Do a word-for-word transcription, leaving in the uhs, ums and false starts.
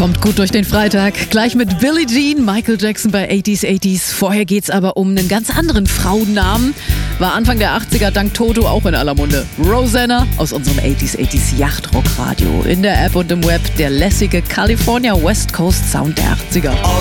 Kommt gut durch den Freitag. Gleich mit Billie Jean, Michael Jackson bei achtziger achtziger. Vorher geht's aber um einen ganz anderen Frauennamen. War Anfang der achtziger dank Toto auch in aller Munde. Rosanna aus unserem achtziger achtziger Yachtrock-Radio. In der App und im Web der lässige California West Coast Sound der achtziger.